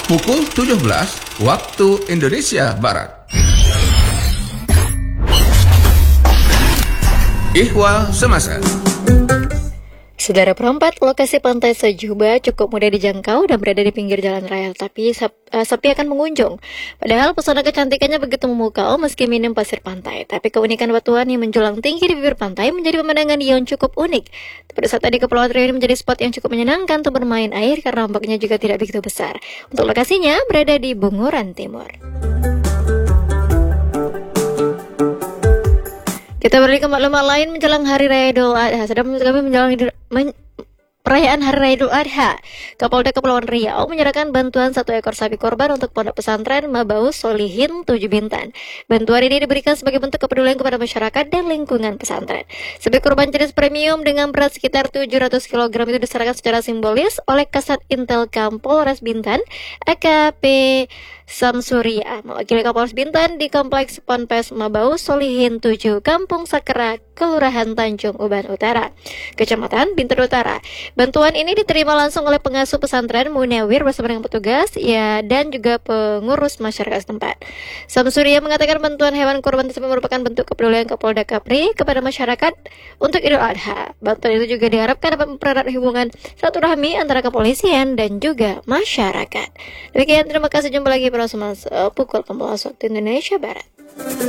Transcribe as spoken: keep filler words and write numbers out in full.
pukul tujuh belas waktu Indonesia Barat. Ihwal Semasa. Saudara perempat, lokasi pantai Sejuba cukup mudah dijangkau dan berada di pinggir jalan raya, tapi sep- uh, sepi akan pengunjung. Padahal pesona kecantikannya begitu memukau meski minim pasir pantai. Tapi keunikan batuan yang menjulang tinggi di bibir pantai menjadi pemandangan yang cukup unik. Pada saat tadi Kepulauan Riau ini menjadi spot yang cukup menyenangkan untuk bermain air karena ombaknya juga tidak begitu besar. Untuk lokasinya berada di Bunguran Timur. Kita beralih ke maklumat lain menjelang Hari Raya Idul Adha. Sedang kami menjelang men, perayaan Hari Raya Idul Adha, Kapolda Kepulauan Riau menyerahkan bantuan satu ekor sapi korban untuk Pondok Pesantren Mabaus Solihin tujuh Bintan. Bantuan ini diberikan sebagai bentuk kepedulian kepada masyarakat dan lingkungan pesantren. Sapi korban jenis premium dengan berat sekitar tujuh ratus kilogram itu diserahkan secara simbolis oleh Kasat Intel Polres Bintan, A K P Samsuria, mewakili Kapolres Bintan di Kompleks Ponpes Mabaus Solihin tujuh, Kampung Sakera, Kelurahan Tanjung Uban Utara, Kecamatan Bintan Utara. Bantuan ini diterima langsung oleh pengasuh pesantren Munawir bersama dengan petugas ya dan juga pengurus masyarakat setempat. Samsuria mengatakan bantuan hewan kurban tersebut merupakan bentuk kepedulian Kapolda Kapri kepada masyarakat untuk Idul Adha. Bantuan itu juga diharapkan dapat mempererat hubungan silaturahmi antara kepolisian dan juga masyarakat. Demikian, terima kasih, jumpa lagi pada semasa pukul empat belas waktu Indonesia Barat.